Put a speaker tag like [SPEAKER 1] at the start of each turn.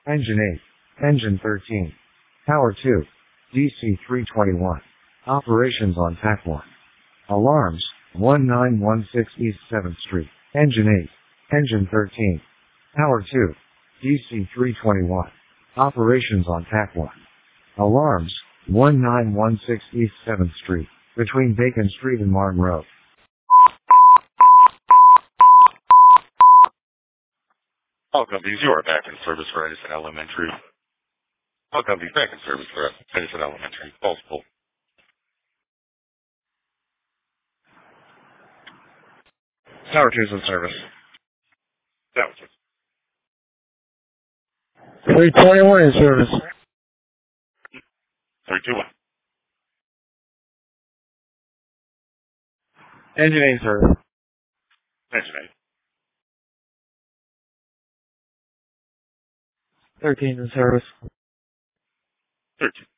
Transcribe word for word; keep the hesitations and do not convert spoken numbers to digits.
[SPEAKER 1] Engine eight. Engine thirteen. Power two. D C three twenty-one. Operations on Tack one. Alarms, one nine one six East seventh Street. Engine eight. Engine thirteen. Power two. D C three twenty-one. Operations on Tack one. Alarms, one nine one six East seventh Street, between Bacon Street and Martin Road.
[SPEAKER 2] All companies, you are back in service for Edison Elementary. All companies back in service for Edison Elementary. Multiple. Tower two is in service. Tower two.
[SPEAKER 3] three twenty-one in service.
[SPEAKER 2] three two one.
[SPEAKER 3] Engine eight service.
[SPEAKER 2] Engine eight.
[SPEAKER 3] thirteen in service.
[SPEAKER 2] thirteen.